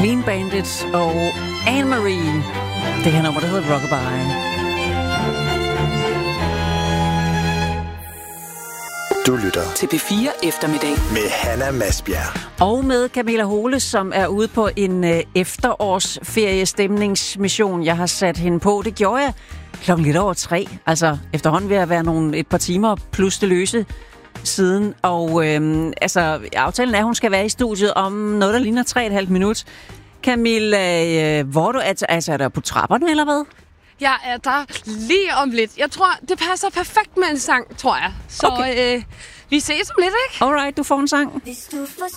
Clean Bandit og Anne-Marie. Det her nummer, der hedder Rockabye. Du lytter til P4 Eftermiddag med Hanna Masbjerg. Og med Camilla Hole, som er ude på en efterårsferiestemningsmission. Jeg har sat hende på. Det gjorde jeg klokken lidt over 3. Altså efterhånden vil jeg være et par timer plus det løse siden. Og aftalen er, at hun skal være i studiet om noget, der ligner 3,5 minut. Camilla, hvor du er der på trapperne, eller hvad? Jeg er der lige om lidt. Jeg tror, det passer perfekt med en sang, tror jeg. Så okay. Vi ses om lidt, ikke? Alright, du får en sang. Hvis du